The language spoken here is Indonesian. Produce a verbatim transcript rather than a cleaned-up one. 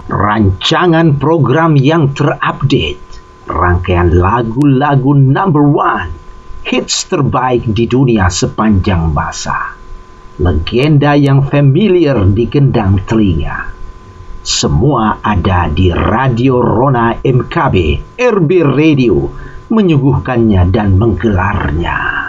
Rancangan program yang terupdate, rangkaian lagu-lagu number one, hits terbaik di dunia sepanjang masa, legenda yang familiar di gendang telinga. Semua ada di Radio Rona M K B, R B Radio, menyuguhkannya dan menggelarnya.